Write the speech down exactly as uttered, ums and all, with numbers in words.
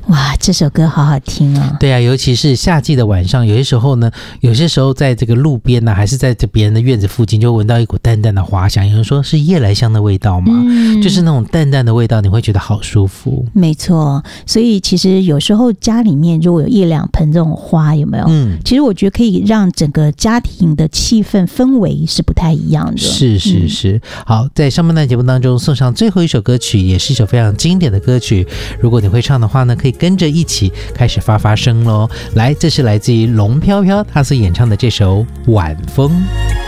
哇，这首歌好好听啊！ 对啊，尤其是夏季的晚上，有些时候呢，有些时候在这个路边呢、啊，还是在这别人的院子附近，就闻到一股淡淡的花香。有人说是夜来香的味道嘛、嗯，就是那种淡淡的味道，你会觉得好舒服。 没错，所以其实有时候家里面如果有一两盆这种花，有没有？嗯，其实我觉得可以让整个家庭的气氛氛围是不太一样的。 是是是、嗯。好，在上半段节目当中送上最后一首歌曲，也是一首非常经典的歌曲。如果你会唱的话呢，可以跟着一起开始发发声咯。来，这是来自于龙飘飘他所演唱的这首《晚风》。